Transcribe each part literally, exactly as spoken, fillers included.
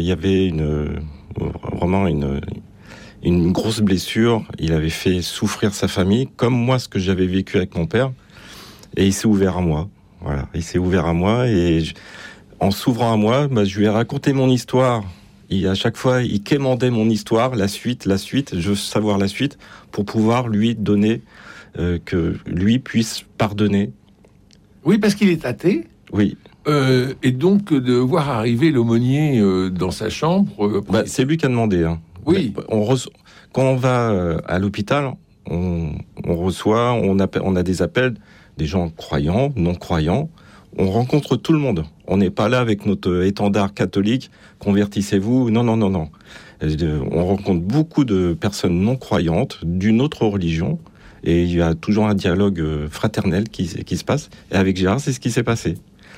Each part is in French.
y avait une, vraiment une, une grosse blessure. Il avait fait souffrir sa famille, comme moi, ce que j'avais vécu avec mon père. Et il s'est ouvert à moi. Voilà, il s'est ouvert à moi. Et je, en s'ouvrant à moi, bah, je lui ai raconté mon histoire. Et à chaque fois, il quémandait mon histoire, la suite, la suite. Je veux savoir la suite pour pouvoir lui donner, euh, que lui puisse pardonner. Oui, parce qu'il est athée. Oui. Euh, et donc, de voir arriver l'aumônier euh, dans sa chambre... Euh, bah, c'est lui qui a demandé. Hein. Oui. On reço- Quand on va euh, à l'hôpital, on, on reçoit, on, appelle, on a des appels, des gens croyants, non-croyants. On rencontre tout le monde. On n'est pas là avec notre étendard catholique, convertissez-vous. Non, non, non, non. On rencontre beaucoup de personnes non-croyantes, d'une autre religion, et il y a toujours un dialogue fraternel qui, qui se passe. Et avec Gérard, c'est ce qui s'est passé.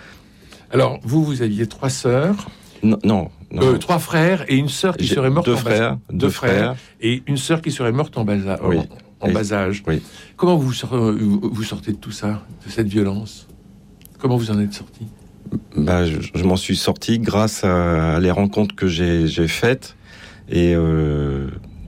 Alors, vous, vous aviez trois sœurs. Non, non. non. Euh, trois frères et une sœur qui J'ai serait morte deux en frères, bas... deux frères. Et une sœur qui serait morte en bas, a... oui. en, en bas âge. Oui. Comment vous, vous sortez de tout ça, de cette violence ? Comment vous en êtes sorti ? Bah, je, je m'en suis sorti grâce à, à les rencontres que j'ai, j'ai faites. Et euh,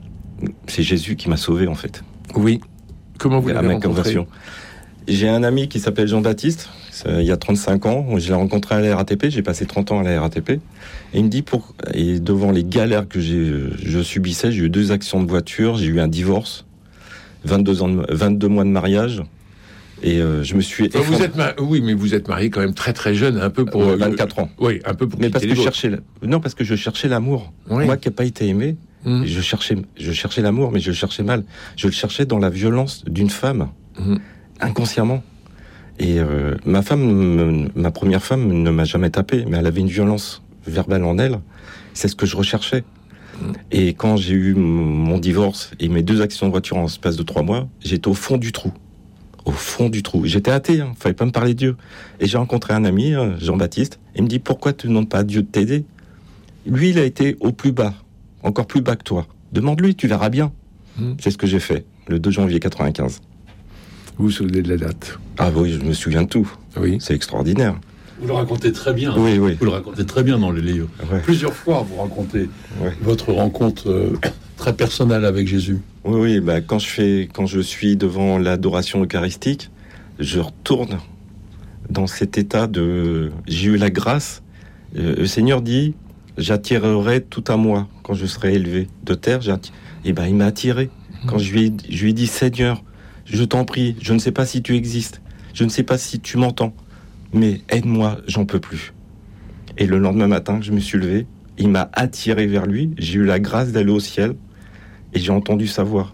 c'est Jésus qui m'a sauvé, en fait. Oui. Comment vous l'avez rencontré ? Conversion. J'ai un ami qui s'appelle Jean-Baptiste. Il y a trente-cinq ans, je l'ai rencontré à la R A T P. J'ai passé trente ans à la R A T P. Et il me dit, pour, et devant les galères que j'ai, je subissais, j'ai eu deux accidents de voiture, j'ai eu un divorce, vingt-deux, ans de, vingt-deux mois de mariage. Et euh, je me suis enfin, vous êtes mar... Oui, mais vous êtes marié quand même très très jeune, un peu pour... Euh, vingt-quatre ans. Oui, un peu pour... Mais parce que je cherchais... Non, parce que je cherchais l'amour. Oui. Moi qui n'ai pas été aimé, mmh. je, cherchais, je cherchais l'amour, mais je le cherchais mal. Je le cherchais dans la violence d'une femme, mmh. inconsciemment. Et euh, ma femme, ma première femme ne m'a jamais tapé, mais elle avait une violence verbale en elle. C'est ce que je recherchais. Mmh. Et quand j'ai eu mon divorce et mes deux accidents de voiture en espace de trois mois, j'étais au fond du trou. Au fond du trou. J'étais athée, hein, fallait pas me parler de Dieu. Et j'ai rencontré un ami, Jean-Baptiste, et il me dit, pourquoi tu ne demandes pas à Dieu de t'aider ? Lui, il a été au plus bas, encore plus bas que toi. Demande-lui, tu verras bien. Mmh. C'est ce que j'ai fait, le deux janvier quatre-vingt-quinze. Vous vous souvenez de la date ? Ah oui, je me souviens de tout. Oui. C'est extraordinaire. Vous le racontez très bien. Oui, oui. Vous le racontez très bien dans le livre. Ouais. Plusieurs fois, vous racontez ouais. votre rencontre euh, très personnelle avec Jésus. Oui, oui. Bah, quand je fais, quand je suis devant l'adoration eucharistique, je retourne dans cet état de. J'ai eu la grâce. Euh, le Seigneur dit, j'attirerai tout à moi quand je serai élevé de terre. J'atti... Et ben, il m'a attiré. Mmh. Quand je lui ai, je lui ai dit, Seigneur, je t'en prie, je ne sais pas si tu existes, je ne sais pas si tu m'entends, mais aide-moi, j'en peux plus. Et le lendemain matin, je me suis levé, il m'a attiré vers lui, j'ai eu la grâce d'aller au ciel, et j'ai entendu sa voix.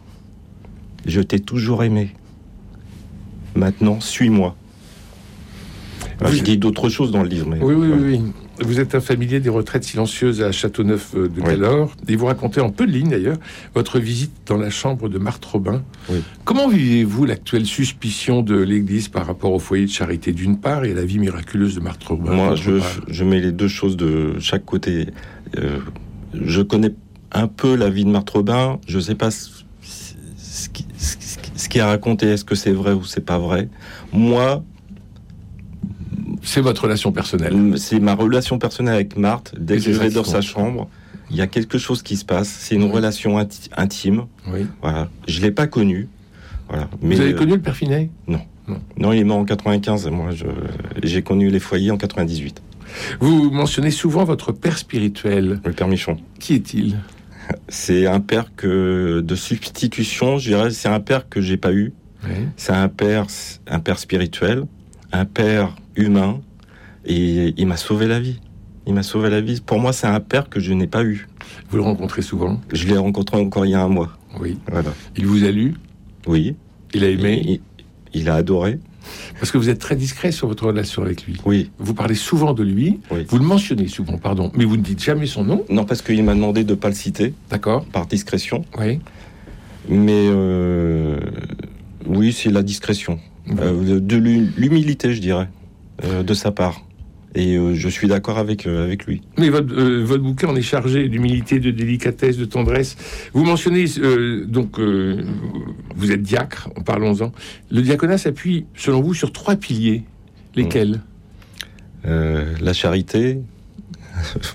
Je t'ai toujours aimé. Maintenant, suis-moi. Alors, je dis d'autres choses dans le livre. Mais... Oui, oui, oui, oui. Vous êtes un familier des retraites silencieuses à Châteauneuf de Galore. Oui. Et vous racontez en peu de lignes, d'ailleurs, votre visite dans la chambre de Marthe Robin. Oui. Comment vivez-vous l'actuelle suspicion de l'Église par rapport au foyer de charité d'une part et à la vie miraculeuse de Marthe Robin? Moi, je, je mets les deux choses de chaque côté. Euh, je connais un peu la vie de Marthe Robin. Je ne sais pas ce, ce, qui, ce, ce qui a raconté. Est-ce que c'est vrai ou c'est pas vrai? Moi... C'est votre relation personnelle. C'est ma relation personnelle avec Marthe. Dès que je vais dans sa chambre, il y a quelque chose qui se passe. C'est une oui. relation inti- intime. Oui. Voilà. Je l'ai pas connu. Voilà. Mais vous avez euh, connu le Père Finet ? Non. non. Non, il est mort en quatre-vingt-quinze. Moi, je, j'ai connu les foyers en quatre-vingt-dix-huit. Vous mentionnez souvent votre père spirituel. Le Père Michon. Qui est-il ? C'est un père que de substitution. Je dirais, c'est un père que j'ai pas eu. Oui. C'est un père, un père spirituel, un père humain, et il m'a sauvé la vie. Il m'a sauvé la vie. Pour moi, c'est un père que je n'ai pas eu. Vous le rencontrez souvent ? Je l'ai rencontré encore il y a un mois. Oui. Voilà. Il vous a lu ? Oui. Il a aimé ? Il, il, il a adoré. Parce que vous êtes très discret sur votre relation avec lui. Oui. Vous parlez souvent de lui. Oui. Vous le mentionnez souvent, pardon. Mais vous ne dites jamais son nom. Non, parce qu'il m'a demandé de ne pas le citer. D'accord. Par discrétion. Oui. Mais euh, oui, c'est la discrétion. Oui. Euh, de l'humilité, je dirais. Euh, de sa part. Et euh, je suis d'accord avec, euh, avec lui. Mais votre, euh, votre bouquin en est chargé d'humilité, de délicatesse, de tendresse. Vous mentionnez, euh, donc, euh, vous êtes diacre, parlons-en. Le diaconat s'appuie, selon vous, sur trois piliers. Lesquels ? euh, La charité,